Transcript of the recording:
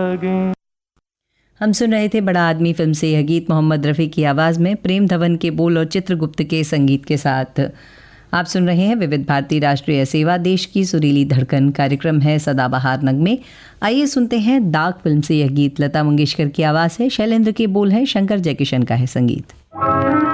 लगे। हम सुन रहे थे बड़ा आदमी फिल्म से यह गीत मोहम्मद रफ़ी की आवाज़ में, प्रेम धवन के बोल और चित्रगुप्त के संगीत के साथ। आप सुन रहे हैं विविध भारती राष्ट्रीय सेवा, देश की सुरीली धड़कन। कार्यक्रम है सदाबहार नगमे। आइए सुनते हैं दाग फिल्म से यह गीत। लता मंगेशकर की आवाज़ है, शैलेंद्र के बोल हैं, शंकर जयकिशन का है संगीत।